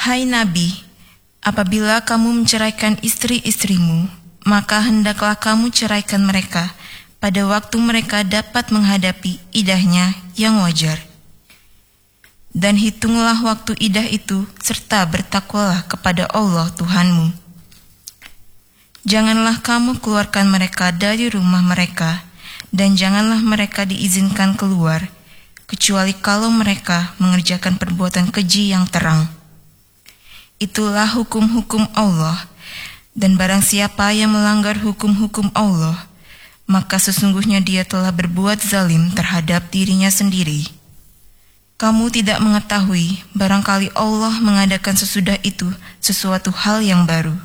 Hai Nabi, apabila kamu menceraikan istri-istrimu, maka hendaklah kamu ceraikan mereka pada waktu mereka dapat menghadapi idahnya yang wajar. Dan hitunglah waktu idah itu serta bertakwalah kepada Allah Tuhanmu. Janganlah kamu keluarkan mereka dari rumah mereka, dan janganlah mereka diizinkan keluar, kecuali kalau mereka mengerjakan perbuatan keji yang terang. Itulah hukum-hukum Allah, dan barang siapa yang melanggar hukum-hukum Allah, maka sesungguhnya dia telah berbuat zalim terhadap dirinya sendiri. Kamu tidak mengetahui, barangkali Allah mengadakan sesudah itu sesuatu hal yang baru.